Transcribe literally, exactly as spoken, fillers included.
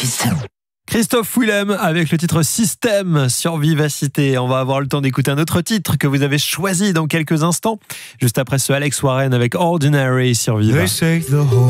Christophe Willem avec le titre Système sur Vivacité. On va avoir le temps d'écouter un autre titre que vous avez choisi dans quelques instants, juste après ce Alex Warren avec Ordinary sur Viva.